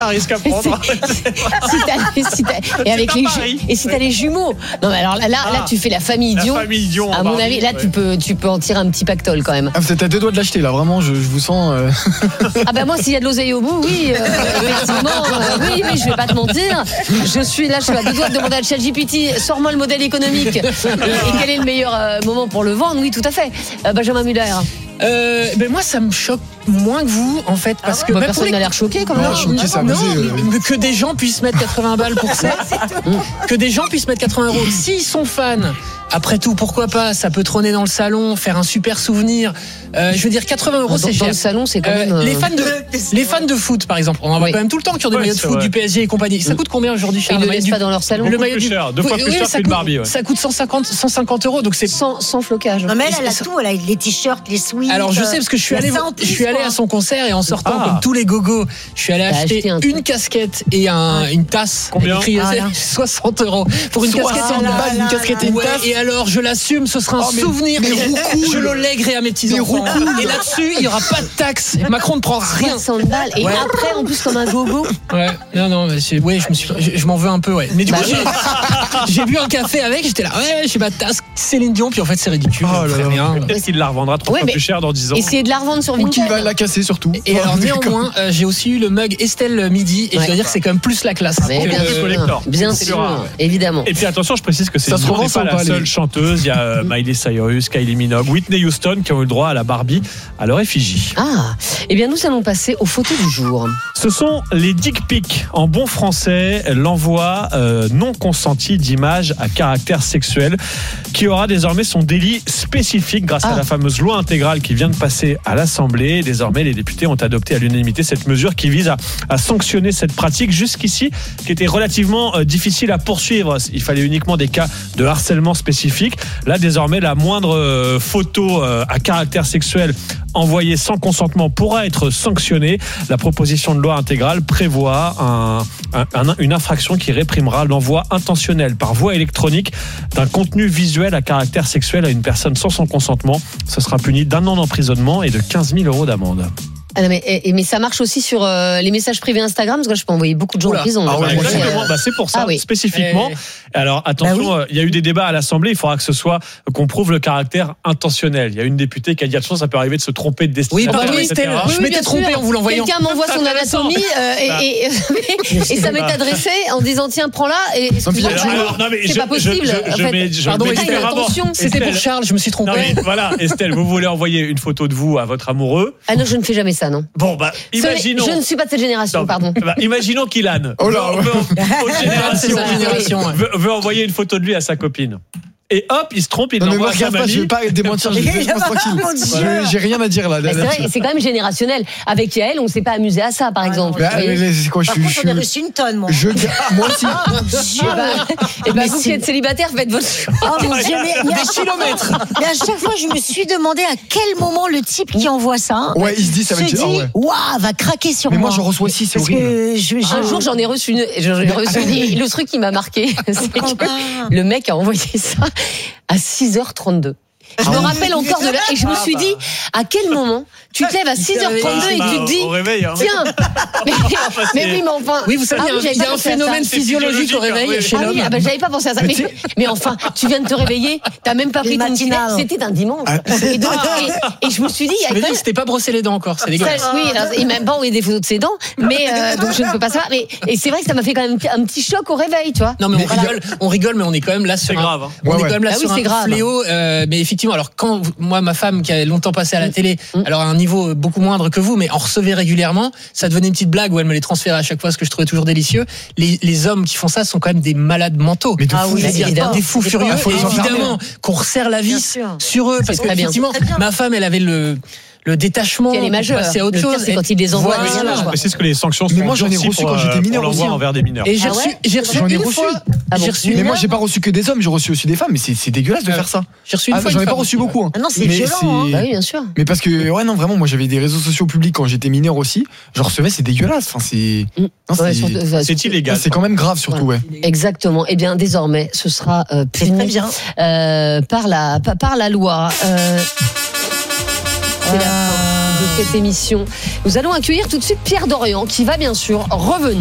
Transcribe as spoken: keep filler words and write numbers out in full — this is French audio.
un risque à prendre. si t'as, si t'as, et avec les ju- et si t'as les jumeaux. Non mais alors là, là, ah, là tu fais la famille Dion. La famille Dion. À mon Barbie, avis, là ouais. tu peux, tu peux en tirer un petit pactole quand même. Ah, vous êtes à deux doigts de l'acheter là, vraiment. Je, je vous sens. Euh... Ah ben moi, s'il y a de l'oseille au bout, oui, euh, effectivement, euh, oui, oui, je vais pas te mentir. Je suis là, je suis à deux doigts de demander à ChatGPT, sors-moi le modèle économique et, et quel est le meilleur euh, moment pour le vendre. Oui, tout à fait. Euh, Benjamin Müller. Euh, ben moi ça me choque moins que vous en fait parce ah ouais, que bah, même personne les... n'a l'air choqué quand même. Non, choqué, ça non, abusé, euh... que des gens puissent mettre quatre-vingts balles pour ça, que des gens puissent mettre quatre-vingts euros. S'ils sont fans, après tout, pourquoi pas, ça peut trôner dans le salon, faire un super souvenir. Euh, je veux dire, quatre-vingts euros, c'est cher. Dans le salon, c'est quand même. Euh, les fans de les fans de foot, par exemple, on en voit oui. quand même tout le temps qui ont des oui, maillots de foot vrai. Du P S G et compagnie. Ça coûte combien aujourd'hui, cher? Ils ne le laissent pas dans leur salon. Le maillot plus cher, deux fois plus cher qu'une Barbie. Ouais. Ça coûte cent cinquante, cent cinquante euros, donc c'est sans, sans flocage. Non mais elle, elle a tout, elle a les t-shirts, les sweats. Alors je sais parce que je suis allé, je suis allé à son concert et en sortant ah. comme tous les gogos, je suis allé acheter, acheter un une truc. casquette et un, une tasse. Combien? Ah, soixante euros pour une casquette et une tasse, une casquette et une tasse. Et alors je l'assume, ce sera un oh, souvenir. Mais, mais je le lèguerai à mes petits enfants. Et là-dessus, il y aura pas de taxe. Macron ne prend rien. soixante balles et ouais. après en plus comme un gogo. Ouais. Non non, c'est, ouais, je me suis, je, je m'en veux un peu, ouais. Mais du bah, coup, j'ai, j'ai bu un café avec, j'étais là, ouais, j'ai ma tasse Céline Dion, puis en fait c'est ridicule. Oh là rien. Peut-être qu'il la revendra trois fois plus cher dans dix ans. Essayez de la revendre sur Vinted. Ou qu'il va la casser surtout. Et alors néanmoins, euh, j'ai aussi eu le mug Estelle Midi et ouais. je dois dire que c'est quand même plus la classe. Mais bien sûr, collector. Bien sûr, sûr évidemment. Et puis attention, je précise que c'est n'est pas la seule chanteuse. Il y a Miley Cyrus, Kylie Minogue, Whitney Houston qui ont eu le droit à la Barbie à leur effigie. Ah, eh bien nous allons passer aux photos du jour. Ce sont les dick pics. En bon français, l'envoi euh, non consenti d'images à caractère sexuel qui aura désormais son délit spécifique grâce ah. à la fameuse loi intégrale qui vient de passer à l'Assemblée. Désormais, les députés ont adopté à l'unanimité cette mesure qui vise à, à sanctionner cette pratique jusqu'ici qui était relativement euh, difficile à poursuivre. Il fallait uniquement des cas de harcèlement spécifique. Là, désormais, la moindre euh, photo euh, à caractère sexuel envoyée sans consentement pourra être sanctionnée. La proposition de loi intégrale prévoit un, un, un, une infraction qui réprimera l'envoi intentionnel par voie électronique d'un contenu visuel à caractère sexuel à une personne sans son consentement. Ce sera puni d'un an d'emprisonnement et de quinze mille euros d'amende. Ah non, mais, et, mais ça marche aussi sur euh, les messages privés Instagram, parce que là, je peux envoyer beaucoup de gens Oula. en prison. Ah ouais, exactement, euh... bah, c'est pour ça, ah oui. spécifiquement. Et... Alors attention, bah oui. il y a eu des débats à l'Assemblée, il faudra que ce soit, qu'on prouve le caractère intentionnel. Il y a une députée qui a dit attention, ça peut arriver de se tromper de destination. Oui, pardon, oui, Estelle, oui, je m'étais trompé en vous l'envoyant. Quelqu'un m'envoie son anatomie euh, et, et, et, et ça m'est adressé en disant tiens, prends-la. Et excuse-moi, c'est pas possible. Pardon, c'était pour Charles, je me suis trompé. Voilà, Estelle, vous voulez envoyer une photo de vous à votre amoureux? Ah non, je ne fais jamais ça, non. Bon, bah, imaginons. Je ne suis pas de cette génération, non, pardon. Bah, imaginons qu'Ilan, oh là, veut, veut, génération, génération, veut, veut envoyer une photo de lui à sa copine. Et hop, il se trompe, il non, l'envoie à sa mamie. Je vais pas démentir, je vais tranquille. J'ai rien à dire là. C'est vrai, c'est quand même générationnel. Avec Yael, on ne s'est pas amusé à ça, par exemple. Ah, mais, mais, c'est quoi, par je contre, suis, on a reçu une tonne, moi. Je, moi aussi. Et bah, vous qui êtes célibataire, faites votre choix. Oh mon Dieu, mais des kilomètres. Mais à chaque fois, je me suis demandé à quel moment le type qui envoie ça. Ouais, il se dit, ça va être. Waouh, va craquer sur moi. Mais moi. moi, j'en reçois aussi, c'est horrible. Un jour, j'en ai reçu une. Le truc qui m'a marqué, c'est que le mec a envoyé ça à six heures trente-deux. Je ah me rappelle encore de là, et je me suis dit, à quel moment tu te lèves à six heures trente-deux et tu te dis, réveil, hein. tiens, mais, mais oui, mais enfin. Oui, vous savez, ah, oui, il y a un phénomène physiologique au réveil oui. chez ah l'homme. Oui, ah bah, j'avais pas pensé à ça. Mais, mais enfin, tu viens de te réveiller, t'as même pas pris ton petit déj, c'était un dimanche. Ah. Et, donc, et, et je me suis dit, il y a quand c'était pas brossé les dents encore, c'est dégueulasse. Oui, alors, il m'a pas envoyé des photos de ses dents, mais euh, donc je ne peux pas savoir. Mais et c'est vrai que ça m'a fait quand même un petit choc au réveil, tu vois. Non, mais on rigole, on rigole, mais on est quand même là sur. C'est grave. On est quand même là sur un fléau. Mais effectivement, alors quand moi, ma femme qui a longtemps passé à la télé, mmh. alors à un niveau beaucoup moindre que vous, mais en recevait régulièrement, ça devenait une petite blague où elle me les transférait à chaque fois, ce que je trouvais toujours délicieux. Les, les hommes qui font ça sont quand même des malades mentaux. Mais de ah fous, oui, évidemment. Des fous furieux. Et évidemment, qu'on resserre la vis sur eux. Parce que, effectivement, ma femme, elle avait le... le détachement, elle est majeure. Passer à autre chose. C'est quand ils les envoient. Voilà, voilà. Mais c'est ce que les sanctions sont. Mais moi, j'en ai reçu quand j'étais mineur aussi. Envers des mineurs. Et j'ai reçu, j'ai reçu j'en ai une reçu. fois. Ah bon, j'ai reçu. Mais moi, j'ai pas reçu que des hommes, j'ai reçu aussi des femmes. Mais c'est, c'est dégueulasse de faire ça. J'ai reçu une ah, fois. J'en ai pas reçu beaucoup. Hein. Ah non, c'est mais violent. C'est... Hein. Bah oui, bien sûr. Mais parce que, ouais, non, vraiment, moi, j'avais des réseaux sociaux publics quand j'étais mineur aussi. Je recevais, c'est dégueulasse. Enfin, c'est. Mm. Non, ouais, c'est... c'est... c'est illégal. C'est quand même grave, surtout, ouais. ouais. Exactement. Eh bien, désormais, ce sera euh, puni très bien. Euh, par la par la loi. Euh... C'est la fin de cette émission. Nous allons accueillir tout de suite Pierre Dorian qui va bien sûr revenir.